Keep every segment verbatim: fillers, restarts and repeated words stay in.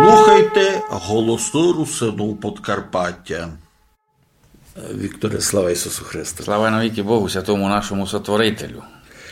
Слухайте голосну русину Подкарпаття. Вікторе, слава Ісусу Христу. Слава навіки Богу, святому нашому сотворителю.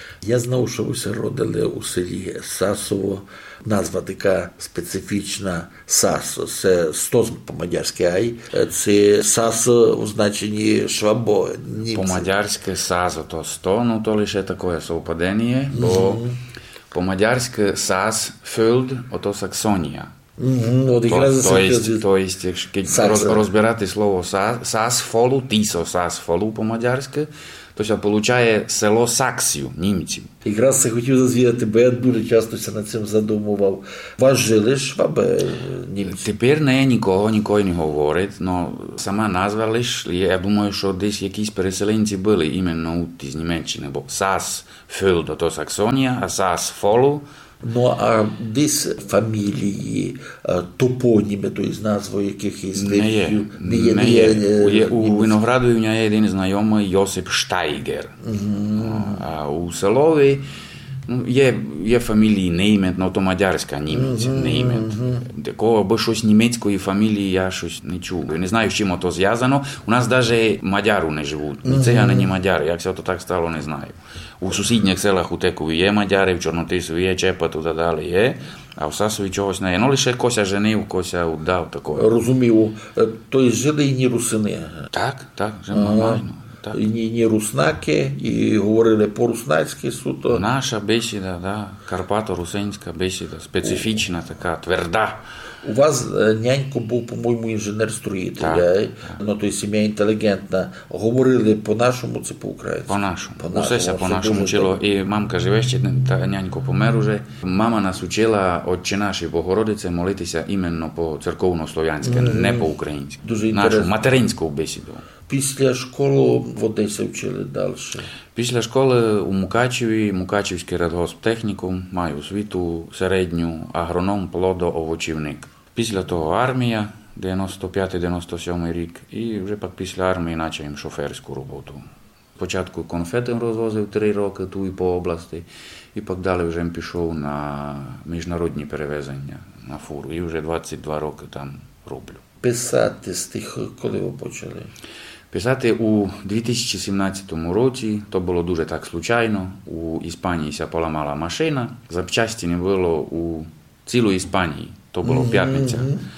Я знав, що ви се родили у селі Сасово. Назва така специфічна Сасо. Це стос по-мадярськи, ай. Це Сасо у значенні швабо. По-мадярськи Сасо то сто, ну то лише таке совпадення, бо mm-hmm. по-мадярськи Сас фюлд, ото Саксонія. Mm-hmm. То, то, есть, то есть, keď roz, rozberate slovo Sas folu, Tiso Sas folu по-мадярськи, то се получає село Саксію, німців. Якраз я хотів зазвідати, бо я дуже часто над цим задумував. Вас жили шваби німці? Тепер не нікого, нікого не говорить, но сама назва лиш, я думаю, що десь якісь переселенці були іменно з Німеччини, бо Сас фюлд, то Саксонія, а Сас фолу. Ну, а десь фамілії, топоніми, тобто з назвою якихось... Не є, не є. Не є. Не є. У Виноградові в нього є один знайомий Йосип Штайгер. Mm-hmm. А у Селові ну, є, є фамілії Неймет, але то мадярська німець, mm-hmm. Неймет. Mm-hmm. Такого, бо щось німецької фамілії я щось не чув. Я не знаю, з чим то зв'язано. У нас навіть мадяру не живуть. Ні цигани, ні мадяри. Як це то так стало, не знаю. У сусідніх селах у Текові є мадяри, в Чорнотисові є, Чепа, туди далі є, а в Сасові чогось не є. Ну, лише Кося женив, Кося удав такого. Розумів. Тобто жили і ні русини? Так, так, жили нормально. Так. І ні, ні руснаки, і говорили по-руснацьки суто. Наша бесіда, да, карпато-русинська бесіда, специфічна така, тверда. У вас нянько був, по-моєму, інженер-строїтель, ну, то є сім'я інтелігентна. Говорили по-нашому, це по-українськи? По-нашому. Усе по-нашому вчило. І мамка живе ще, та нянько помер уже. Мама нас учила Отче наш і Богородице молитися іменно по-церковно-слов'янськи, mm-hmm. не по-українськи. Дуже нашу інтересно. Материнську бесіду. Після школи в Одесі вчили далі? Після школи у Мукачеві, Мукачевський радгосптехнікум, маю освіту середню, агроном, плодоовочівник. Після того армія, дев'яносто п'ятий дев'яносто сьомий рік, і вже пак після армії почав їм шоферську роботу. Спочатку конфети розвозив три роки ту і по області, і пак далі вже пішов на міжнародні перевезення на фуру, і вже двадцять два роки там роблю. Писати стих, коли ви почали? Писати у дві тисячі сімнадцятому році, то було дуже так случайно, у Іспанії ся поламала машина, запчасті не було у цілій Іспанії, то було п'ятниця.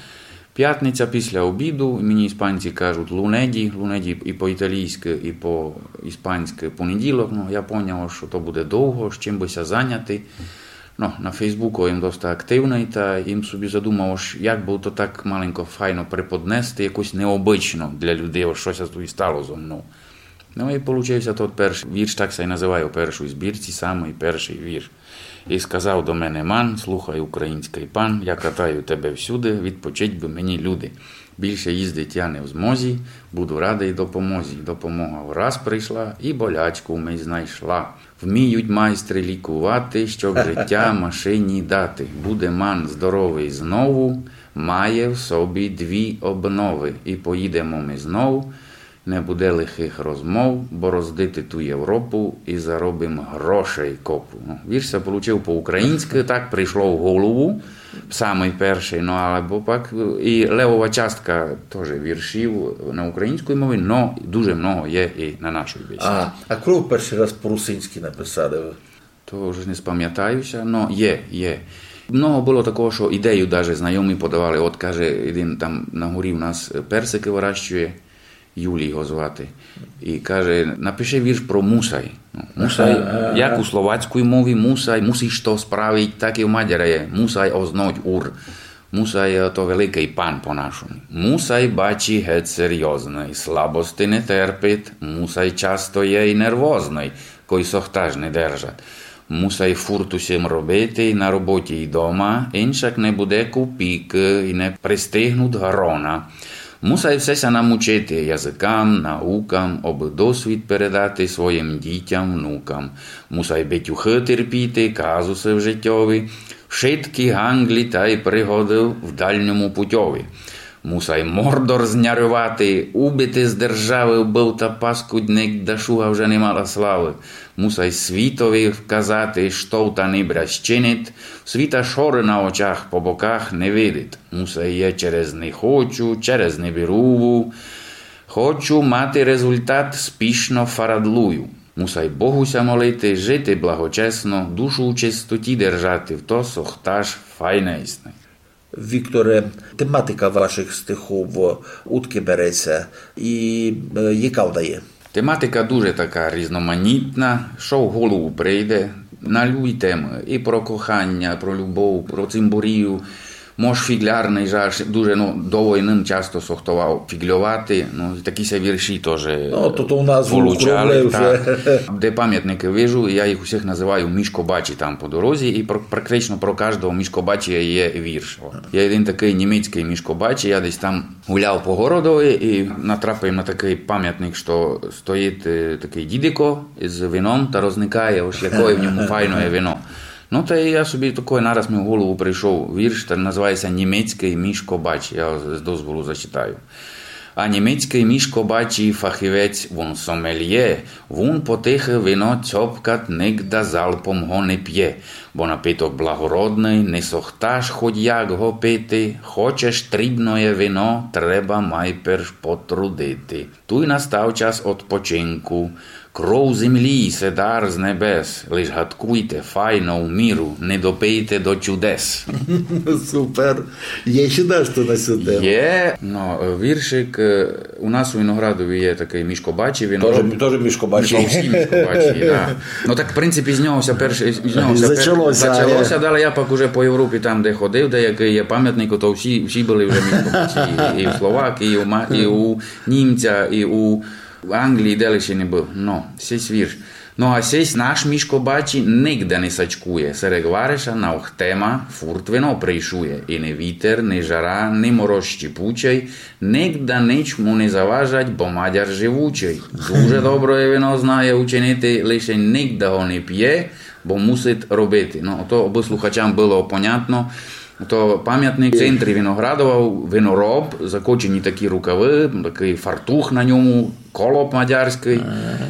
П'ятниця після обіду, мені іспанці кажуть лунеді, лунеді і по-італійськи, і по-іспанськи понеділок, ну я поняв, що то буде довго, з чим бися зайняти. No, na Facebooku їм досить активний, та їм собі задумав, як би то так маленько файно преподнести, якось необично для людей, ось щось тут і стало зо мною. Ну і получився тот перший вірш, так се і називає у першій збірці, самий перший вірш. І сказав до мене ман, слухай, український пан, я катаю тебе всюди, відпочить би мені люди. Більше їздить я не в змозі, буду радий допомозі. Допомога враз прийшла і болячку ми знайшла. Вміють майстри лікувати, щоб життя машині дати. Буде ман здоровий знову, має в собі дві обнови. І поїдемо ми знову, не буде лихих розмов, бо роздити ту Європу і заробимо грошей копу. Ну, вірш се получив по-українськи, так прийшло в голову, самий перший, ну, але бо пак і левова частка теж віршів на українській мові, но дуже много є і на нашій бесіді. А, а коли ви перший раз по-русинськи написали ви? То вже не спам'ятаюся, но є, є. Много було такого, що ідею навіть знайомі подавали, от каже, один там на горі в нас персики вирощує, Юлій його звати, і каже, напиши вірш про мусай. Ну, мусай, ага, як ага. У словацькій мові мусай, мусиш то справити, так і в мадяра є, мусай ознать ур. Мусай то великий пан по-нашому. Мусай бачи геть серйозний, слабости не терпить, мусай часто є і нервозний, кой сохтаж не держать. Мусай фурт усім робити на роботі і дома, іншак не буде купіки і не пристигнуть грона. Мусай все намучити язикам, наукам, об досвід передати своїм дітям, внукам. Мусай битюхи терпіти, казуси в життєві, вшитки, ганглі та й пригоди в дальньому путьові. Мусай мордор знярювати, убити з держави вбив та паскудник, да шуга вже не мала слави. Мусай світові вказати, що та не брязчинить, світа шори на очах по боках не видить. Мусай є через не хочу, через не беру, хочу мати результат, спішно фарадлую. Мусай Богуся молити, жити благочесно, душу у чистоті держати, в то сохтаж файне існе. Вікторе, тематика ваших стихів утки береться і яка вдає? Тематика дуже така різноманітна, що в голову прийде, на любі теми, і про кохання, про любов, про цимбурію. Може фіглярний жаш, дуже ну, до війни часто сохтував фіглювати, ну, такі ся вірші теж ну, то у нас получали. Вже. Де пам'ятники вижу, я їх усіх називаю мішкобачі там по дорозі, і практично про кожного мішкобачі є вірш. Є один такий німецький мішкобачі, я десь там гуляв по городові і натрапив на такий пам'ятник, що стоїть такий дідико з вином та розникає, ось якое в ньому файне вино. Ну, та я собі такий нараз мені в голову прийшов вірш, який називається «Німецький мішкобач». Я з дозволу зачитаю. А німецький мішкобачий фахівець, він сомельє, він потихе вино цьопкат нігда залпом го не п'є, бо напиток благородний, не сохташ хоть як го пити, хочеш трібноє вино, треба майперш потрудити. Туй настав час odpoczynku, кров землі се дар з небес, лиш гадкуйте файно в міру, не допийте до чудес. Супер. Є ще дашто на цю тему? Є, ну, віршик, у нас у Виноградові є такий мішкобачий. Він теж мішкобачий. Всі мішкобачі, да. Ну так, в принципі, з нього перше зачалося. Зачалося, далі я пак уже по Європі там, де ходив, де який є пам'ятник, то всі, всі були вже мішкобачі. І, і в Словакії, і у, і у німця, і у в Англії, де ще не був. Ну, сесь вірш. Ну, а сесь наш мішкобачі нігде не сачкує. Серед вареша на охтема фурт вино прийшує. І не вітер, не жара, не мороз щепучий, нігде ніч му не заважать, бо мадяр живучий. Дуже добре вино знає учинити, лише нігде го не п'є, бо мусить робити. Ну, то оби слухачам було понятно. То пам'ятник в центрі Виноградова, винороб, закочені такі рукави, такий фартух на ньому, колоп мадярський.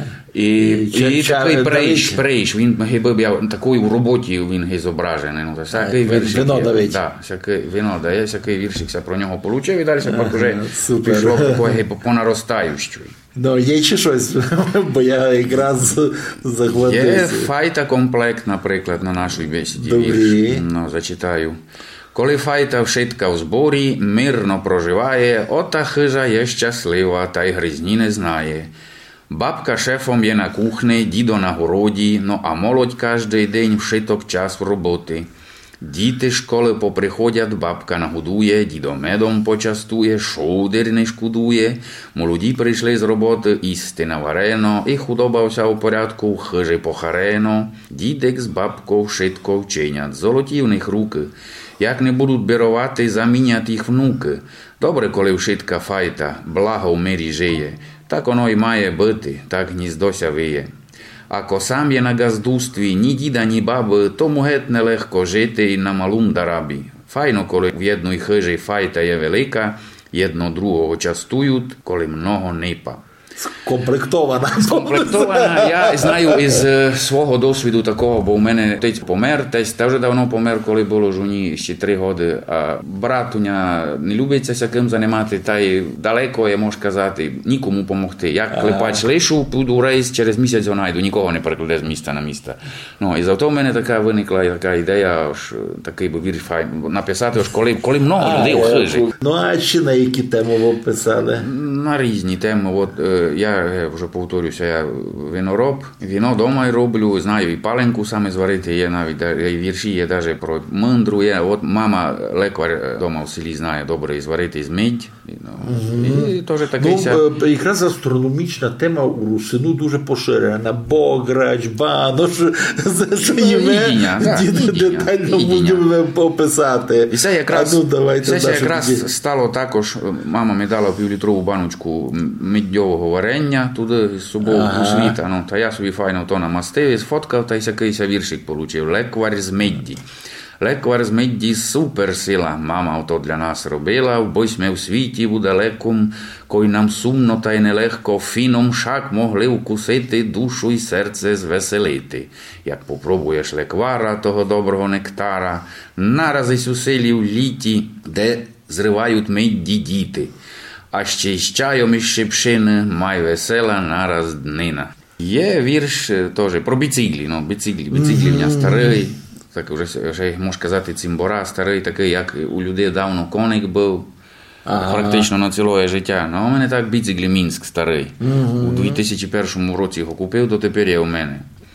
І, і, і такий прейш, прейш, він такий у роботі він зображений. Ну, всякий віршик, вино давить. Да, всякий вино дає, всякий віршик про нього получив, і далі пак уже пішло по наростаючій. Ну, є ще щось, бо я якраз захватився. Є файта комплект, наприклад, на нашій бесіді вірш. Ну, зачитаю. Коли файта вшитка в зборі, мирно проживає, ота хижа є щаслива, та й гризні не знає. Бабка шефом є на кухні, дідо на городі, ну а молодь кожний день вшиток час в роботи. Діти школи поприходять, бабка нагодує, дідо медом почастує, шоудер не шкодує. Молоді прийшли з роботи, їсти наварено, і худоба вся у порядку, хижи похарено. Дідек з бабкою вшитко вчинять, золоті в них руки. Як не будуть берувати, замінять їх внуки. Добре, коли вшитка файта, благо в мирі жиє. Так воно й має бути, так гніздося виє. Ако сам є на газдустві, ні діда, ні баби, тому геть нелегко жити і на малум дарабі. Файно, коли в єдної хижі файта є велика, єдно другого частують, коли много нипа. Скомплектована. Скомплектована. Я знаю із свого досвіду такого, бо у мене отець помер, тесть теж давно помер, коли було жоні ще три роки. А брат у нього не любиться всяким займати, та й далеко є, можна казати, нікому допомогти. Як ага. клепач лишу, піду в рейс, через місяць його найду, нікого не перекладе з міста на місто. Ну, і завтра в мене така виникла така ідея, аж такий би вірш файн, написати, аж коли, коли много людей у хижі. Ну, а ще на які теми ви писали? На різні теми. От, я вже повторюся, я винороб, вино дома й роблю, знаю і паленку саме зварити, є навіть і вірші, є навіть про мундру, є, от мама лекар дома в селі знає добре і зварити із мідь. Mm-hmm. І теж такий ну, ся... якраз астрономічна тема у русину дуже поширена. Бограч, банош, за що їме, детально будемо пописати. І це якраз, ну, давайте, це якраз тоді. Стало також, мама мені дала півлітрову баночку мідьового варення, туди з собою ага. у світа. Ну, та я собі файно то намастив, сфоткав, та й якийсь віршик получив. Леквар з медді. Леквар з медді суперсила, мама ото для нас робила, бо сме в світі у далеком, кой нам сумно та й нелегко, фіном шак могли вкусити, душу й серце звеселити. Як попробуєш леквара, того доброго нектара, наразись у селі в літі, де зривають медді діти. А ще й з чайом із шипшини, май весела нараз днина. Є вірш теж про біциклі, ну, біциклі, біциклі в мене старий, так вже, вже можна казати, цимбора старий, такий, як у людей давно коник був, ага. Практично на ціле життя. Ну, у мене так біциклі Мінськ старий. Mm-hmm. У дві тисячі першому році його купив, то тепер є у мене.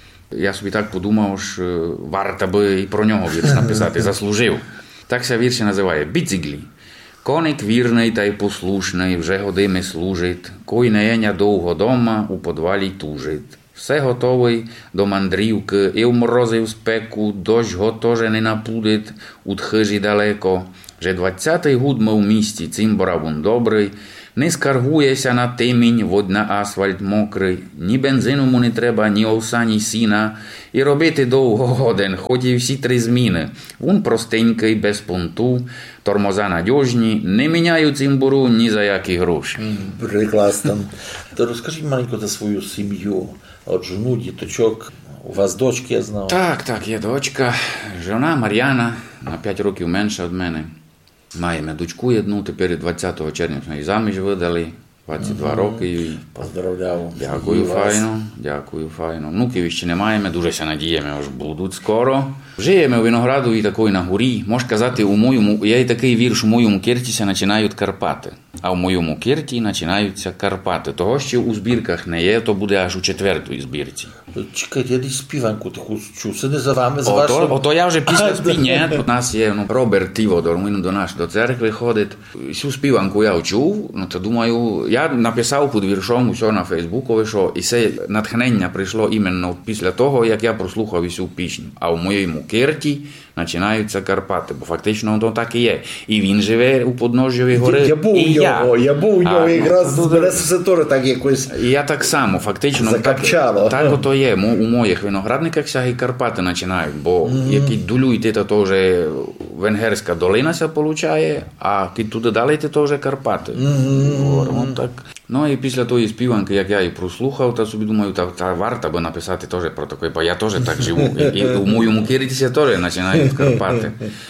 Я собі так подумав, що варто би і про нього вірш написати, заслужив. Так ся вірш називає «Біциклі». Коник вірний та й послушний, вже годими служить, кой не є довго дома, у подвалі тужить. Все готовий до мандрівки, і в морози в спеку, дощ го тоже не напудить, у тхижі далеко. Вже двадцятий гуд ми в місті, цимбора вон добрий, не скаргується на темінь, водь на асфальт мокрий, ні бензину му не треба, ні овса, ні сіна, і робити довго годен, хоч і всі три зміни. Вон простенький, без понту, тормоза надіжні, не міняють цимбору ні за які гроші. Прекрасно. То розкажіть маленько за свою сім'ю, от жену, діточок. У вас дочки, я знав? Так, так, є дочка, жона Мар'яна, на п'ять років менша від мене. Маємо дочку одну, тепер двадцятого червня ми її заміж видали, двадцять два угу. роки. Поздравляю. Дякую, файно, дякую, файно. Внуків ще не маємо, дуже се надіємо, аж будуть скоро. Живемо у Виноградові такої на горі. Можна казати, у моєму, є такий вірш, у моєму Керті починають Карпати. А в моєму Керті починаються Карпати. Того, що у збірках не є, то буде аж у четвертій збірці. Чекайте, я десь співанку таку чув. Це не за вами, з ото, вашим? Ото я вже після співання. У нас є ну, Роберт Тіводор, він до нас до церкви ходить. Цю співанку я чув, ну, то думаю, я написав під віршом усе на Фейсбукові, що і це натхнення прийшло іменно після того, як я прослухав цю пісню. А в моєму Керті починаються Карпати, бо фактично то так і є. І він живе у подножжі гори, я був і його, я. Я був у нього, якраз ну, мене все теж так якось і я так само, фактично, закапчало. Так, так ото є. У моїх виноградниках ся і Карпати починають, бо mm-hmm. як ідулю йти, то, то вже Венгерська долина ся получає, а кid туди далі йти, то вже Карпати. Mm-hmm. Так. Ну і після тої співанки, як я її прослухав, то собі думаю, та, та варто би написати теж про таке, бо я теж так живу. І, і у моєму Керті теж починають Карпати.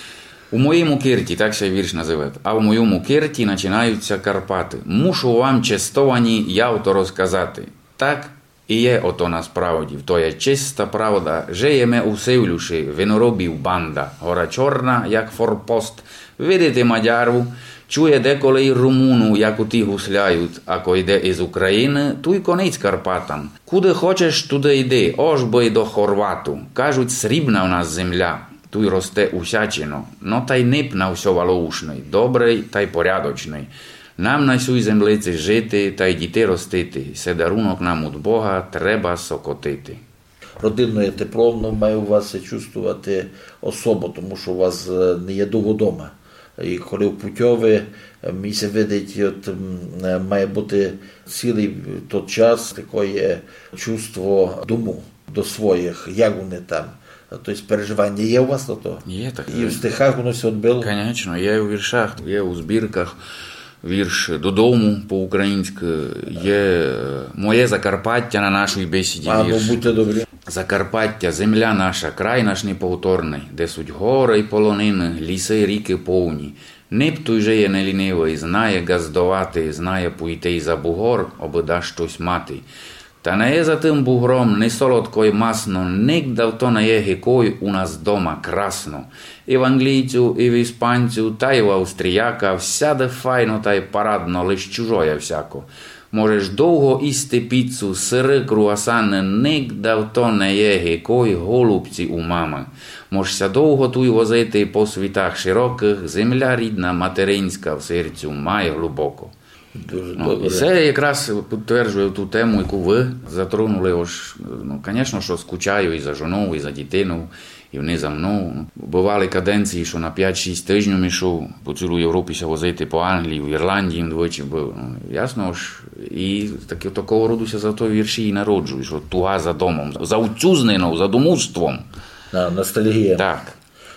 У моєму Керті, так ще вірш називає, а в моєму Керті починаються Карпати. Мушу вам, честовані, я ото розказати. Так і є ото насправді, то є чиста правда. Жиємо у Севлюші, виноробів банда, гора чорна, як форпост. Видите Мадяру, чує деколи й румуну, як у ті гусляють, а ко йде із України, ту й конець Карпатам. Куди хочеш, туди йди, ож бо й до Хорвату. Кажуть, срібна в нас земля, ту й росте усячино, но та й нип на всьо валоушний, добрий та й порядочний. Нам на сюй землиці жити та й дітей ростити, се дарунок нам від Бога треба сокотити. Родинне тепло має у вас чувствувати особо, тому що у вас не є довго дома. І коли в путьові, мені се видить, от, має бути цілий той час таке чувство дому до своїх, як вони там. Тобто переживання є у вас на то? Є так. І в стихах воно все відбило? Звісно, є у віршах, є у збірках. Вірш «Додому» по-українськи, є «Моє Закарпаття» на нашій бесіді а, вірш. Ну, будьте добрі. Закарпаття, земля наша, край наш неповторний, де суть гори й полонини, ліси й ріки повні. Неб той же є нелінивий, знає газдувати, знає пойти й за бугор, аби да щось мати. Та не є за тим бугром не солодко й масно, нігде то не є гікой у нас дома красно. І в англійцю, і в іспанцю, та й в австріяка, всяде файно та й парадно, лиш чужоє всяко. Можеш довго їсти піцу, сири, круасани, нігде то не є гікой голубці у мами. Можешся довго туй возити по світах широких, земля рідна, материнська в серцю має глибоко. Дуже ну, добре. І це якраз підтверджує ту тему, яку ви затронули. Ож, ну, звісно, що скучаю і за жоною, і за дитину, і вони за мною. Бували каденції, що на п'ять-шість тижнів йшов по цілу Європі ся возити по Англії, в Ірландії двічі був. Ну, ясно ж, і таки, такого роду ся за то вірші і народжують, що туга за домом, за утюзнею, за домуством. А, ностальгія. Так.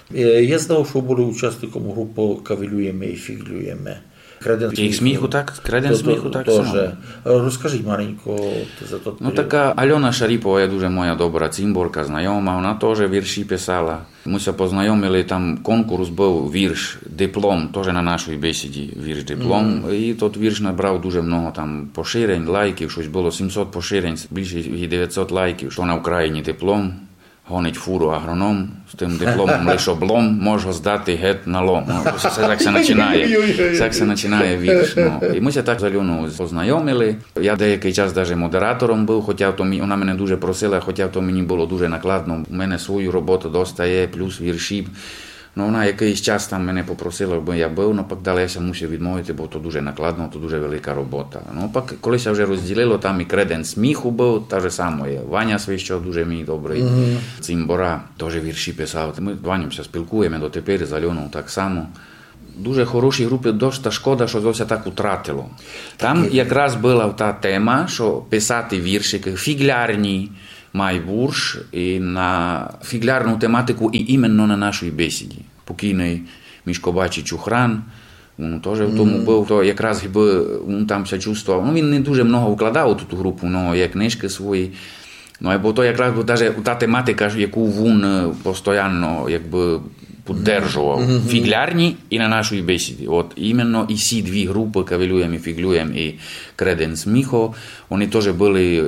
Я знав, що були учасником групи «Кавелюємо і фіглюємо». Креден сміху, сміху так, креден сміху так само. Розкажіть маленько за той Ну така Альона Шаріпова є дуже моя добра цимборка, знайома, вона теж вірші писала. Ми се познайомили, там конкурс був, вірш, диплом, теж на нашій бесіді вірш, диплом. Mm. І тот вірш набрав дуже много там поширень, лайків, щось було сімсот поширень, більше дев'ятсот лайків, що на Україні диплом. Гонить фуру агроном, з тим дипломом лиш облом, може здати геть на лом. Ну, це так се починає, так се починає вірш. Ну. І ми се так з Альоною познайомили. Я деякий час навіть модератором був, хоча то вона мене дуже просила, хоча то мені було дуже накладно. У мене свою роботу достає, плюс вірші. Ну, вона якийсь час там мене попросила, бо я був, але пак далі я мусив відмовити, бо то дуже накладно, то дуже велика робота. Ну, пак колись я вже розділило, там і креден сміху був, та же саме є. Ваня Свищов дуже мій добрий, mm-hmm. Цимбора, теж вірші писав. Ми з Ванем спілкуємо дотепер, з Альоною так само. Дуже хороші групи, досить шкода, що зовсім так утратило. Там якраз була та тема, що писати віршики фіглярні, майбурж і на фіглярну тематику і іменно на нашій бесіді. Покійний Мішко Бачич Ухран, він теж в тому був, то якраз він там се чувствував. Ну, він не дуже много вкладав у ту групу, але є книжки свої. Ну, або то якраз та тематика, яку він постійно якби підтримував. Mm-hmm. Фіглярні і на нашій бесіді. От іменно і ці дві групи, Кавелюємо і Фіглюємо і Креден сміху, вони теж були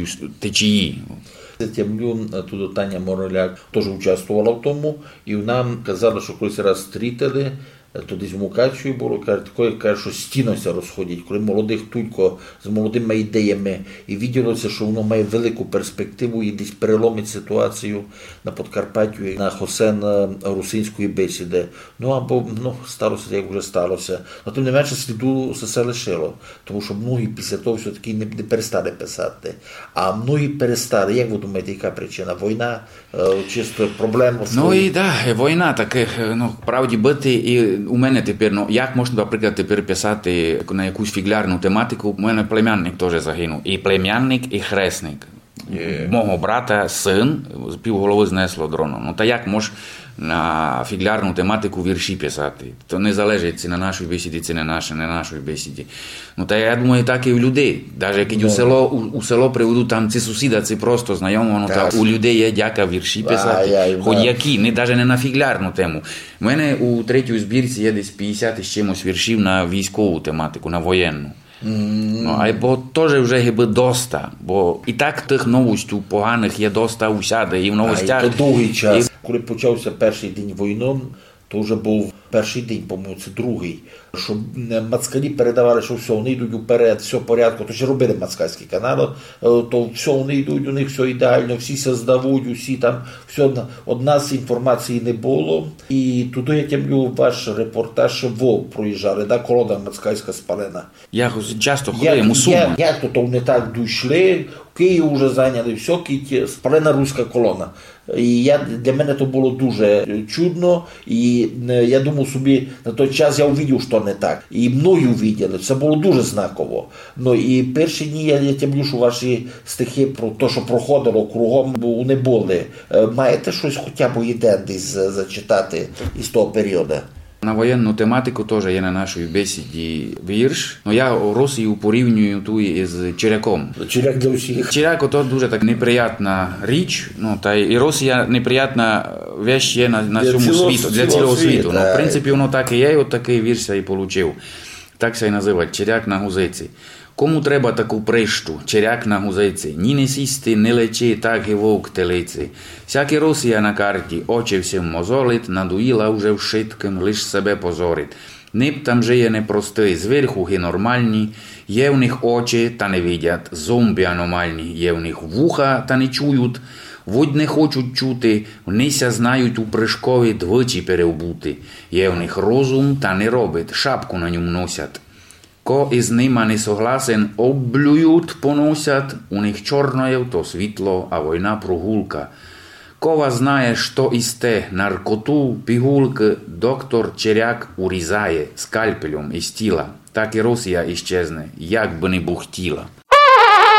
течії. Тямлю, тут Таня Мороляк теж участвувала в тому, і нам казали, що колись раз стрітили, тоді з Мукачею було, каже, такое, каже, що стінося розходять, коли молодих тільки з молодими ідеями, і виділося, що воно має велику перспективу і десь переломить ситуацію на Подкарпаттю, на Хосен русинської бесіди. Ну, або, ну, сталося, як вже сталося. Но тим не менше, сліду все лишило, тому що многі після того все-таки не, не перестали писати. А многі перестали. Як ви думаєте, яка причина? Війна? Чисто проблема? Ну, і да, війна таких, ну, правді бити і у мене тепер, ну, як можна, наприклад, тепер писати на якусь фіглярну тематику? У мене племянник теж загинув. І племянник, і хресник. Yeah. Мого брата син з півголови знесло дроном. Ну, та як можеш на фіглярну тематику вірші писати? То не залежить, чи на нашій бесіді, чи не на нашій, не на нашій бесіді. Ну, та я думаю, так і у людей. Навіть як yeah. у село, у, у село приведуть там ці сусіда, це просто знайомо, ну, та у людей є дяка вірші писати. Ah, yeah, хоч yeah. які, не, навіть не на фіглярну тему. У мене у третій збірці є десь п'ятдесят з чимось віршів на військову тематику, на воєнну. Mm. Ну, а бо теж вже гиби доста, бо і так тих новостей поганих є доста усяде, і в новостях. А, і то довгий час. І... Коли почався перший день війни, то вже був перший день, по-моєму, це другий, що мацкалі передавали, що все, вони йдуть уперед, все в порядку, то ще робили мацкальський канал, то все, вони йдуть, у них все ідеально, всі се здавуть, усі там, все, од нас інформації не було. І туди, я тямлю, ваш репортаж, ви проїжджали, да, колона мацкальська спалена. Я часто ходив у Сумах. Як, як то, то вони так дійшли, Київ вже зайняли, все, кіті, спалена руська колона. І я, для мене то було дуже чудно, і я думав собі, на той час я увидів, що не так. І мною увиділи, це було дуже знаково. Ну, і перші дні я, я тямлю, що ваші стихи про те, що проходило кругом, вони були. Маєте щось хоча б один десь зачитати із того періоду? На воєнну тематику теж є на нашій бесіді вірш. Ну, я Росію порівнюю тут із Чиряком. Чиряк для усіх. Чиряк – то дуже так неприятна річ. Ну, та і Росія неприятна вещь є на, на цьому світу, для цілого світу. Ну, в принципі, воно так і є, і от такий вірш я і получив. Так се і називають «Чиряк на гузиці». Кому треба таку прищу, черяк на гузиці, ні не сісти, не лечи, так і вовк телиці. Сякі Росія на карті, очі всім мозолить, надоїла уже вшитким, лиш себе позорить. Ниб там жиє непростий, зверху ги нормальні, є в них очі, та не видять, зомбі аномальні, є в них вуха, та не чують, водь не хочуть чути, внися знають у прыжкові двічі перевбути, є в них розум, та не робить, шапку на ньому носять. Ко із ними не согласен, облюють, поносять, у них чорно є то світло, а війна прогулка. Кова знає, що із те наркоту, пігулки, доктор Чиряк урізає скальпелем із тіла. Так і Росія іщезне, як би не бухтіла.